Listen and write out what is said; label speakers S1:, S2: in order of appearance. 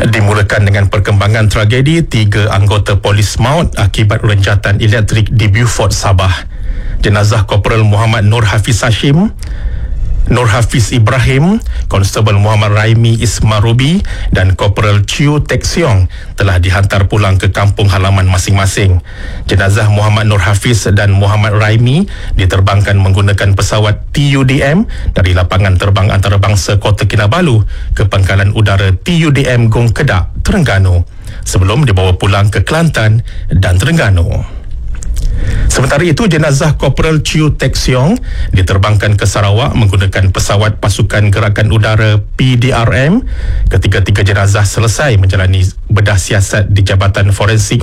S1: Dimulakan dengan perkembangan tragedi 3 anggota polis maut akibat renjatan elektrik di Beaufort, Sabah. Jenazah Korporal Muhammad Nur Hafiz Ibrahim, Konstabel Muhammad Raimi Ismarubi dan Korporal Chiu Tek Siong telah dihantar pulang ke kampung halaman masing-masing. Jenazah Muhammad Nur Hafiz dan Muhammad Raimi diterbangkan menggunakan pesawat TUDM dari lapangan terbang antarabangsa Kota Kinabalu ke pangkalan udara TUDM Gong Kedak, Terengganu, sebelum dibawa pulang ke Kelantan dan Terengganu. Sementara itu, jenazah Korporal Chiu Tek Siong diterbangkan ke Sarawak menggunakan pesawat Pasukan Gerakan Udara PDRM. Ketiga-tiga jenazah selesai menjalani bedah siasat di Jabatan Forensik